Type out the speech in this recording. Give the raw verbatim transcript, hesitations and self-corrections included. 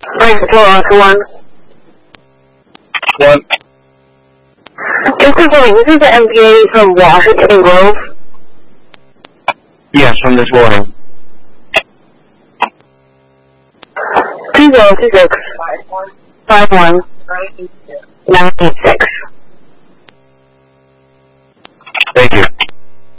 Frank Control to one. One. Just confirming, this is the M P A from Washington Grove. Yes, from this morning. Two zero two six five one nine eight six.